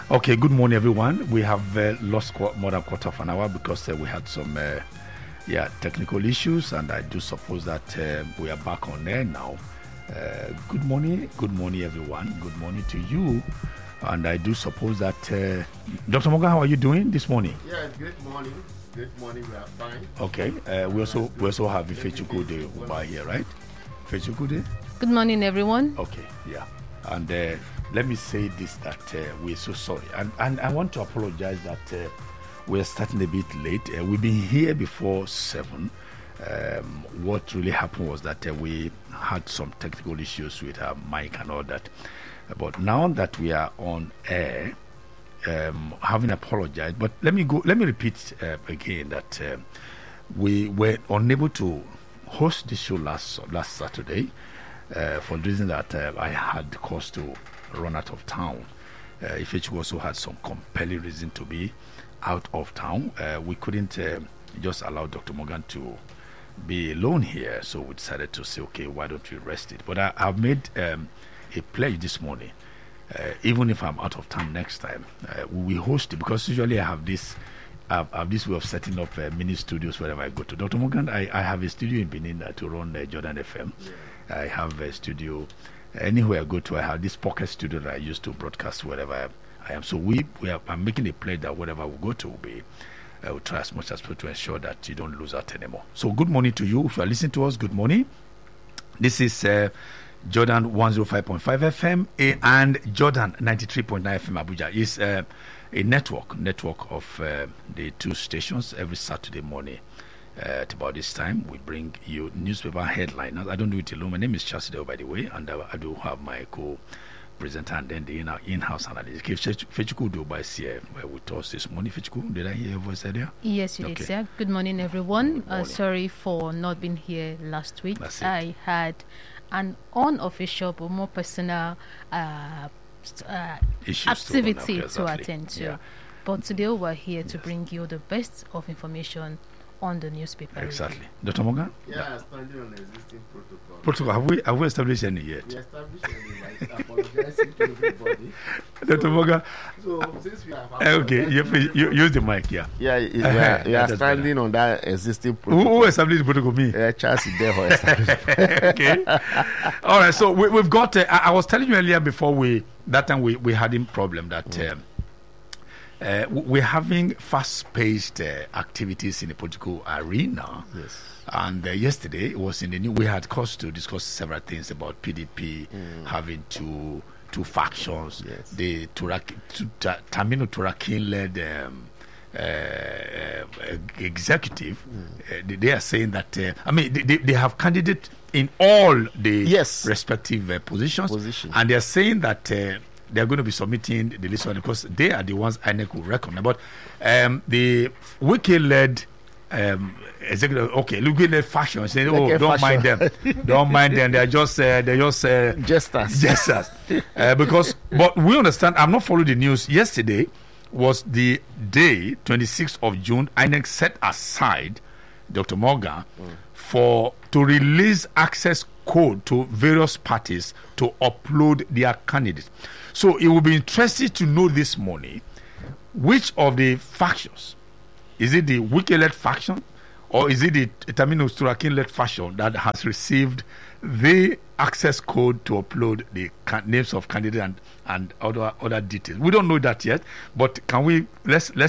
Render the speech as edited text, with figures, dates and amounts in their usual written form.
Okay, good morning, everyone. We have lost more than a quarter of an hour because we had some technical issues, and I do suppose that we are back on air now. Good morning, everyone. Good morning to you. And I do suppose that Dr. Morgan, how are you doing this morning? Yeah, good morning. Good morning. We are fine. Okay. We also have Ifechukwude over here, right? Ifechukwude? Good morning, everyone. Okay, yeah. And let me say this, that we're so sorry. And I want to apologize that we're starting a bit late. We've been here before 7. What really happened was that we had some technical issues with our mic and all that. But now that we are on air, having apologized, but let me repeat again that we were unable to host this show last Saturday for the reason that I had cause to run out of town. Ifechu also had some compelling reason to be out of town. We couldn't just allow Dr. Morgan to be alone here, so we decided to say, okay, why don't we rest it? But I've made a pledge this morning. Even if I'm out of town next time, we will host it, because usually I have this way of setting up mini studios wherever I go to. Dr. Morgan, I have a studio in Benin to run Jordan FM. Yeah. I have a studio anywhere I go to. I have this pocket studio that I use to broadcast wherever I am. So I'm making a pledge that wherever we go to, we'll try as much as possible to ensure that you don't lose out anymore. So good morning to you. If you are listening to us, good morning. This is Jordan 105.5 FM and Jordan 93.9 FM Abuja. Is a network of the two stations. Every Saturday morning at about this time, we bring you newspaper headliners. I don't do it alone. My name is Charles Dale, by the way, and I do have my co-presenter and then the in-house analyst. Ifechukwude Uba is here with us this morning. Ifechukwude, did I hear your voice earlier? Yes, you did, sir. Good morning, everyone. Good morning. Sorry for not being here last week. I had an unofficial but more personal activity to attend to. Yeah. But today we're here to bring you the best of information on the newspaper. Exactly. Dr. Morgan? Yeah, standing on existing protocol. Have we established any yet? We established any, like, apologizing to everybody. Dr. Morgan? So, since we have... Okay, you use the mic, yeah. Yeah, we are standing on that existing protocol. Who established the protocol? Me? Charles Deho established. Okay. All right, so we've got... I was telling you earlier before that time we had a problem that... we're having fast-paced activities in the political arena. Yes. And yesterday, it was in the news. We had cause to discuss several things about PDP having two factions. Yes. The Tamino Turakin-led executive. They are saying that they have candidates in all the respective positions, and they are saying that they are going to be submitting the list because they are the ones INEC will recommend. But the Wiki-led executive, Wiki-led faction saying, don't mind them, don't mind them. They're just jesters. But we understand. I'm not following the news. Yesterday was the day, 26th of June. INEC set aside Dr. Morgan to release access code to various parties to upload their candidates. So it will be interesting to know this morning which of the factions, is it the Wiki-led faction or is it the Tamino Turakin-led faction that has received the access code to upload the names of candidates and other details? We don't know that yet, but can we let's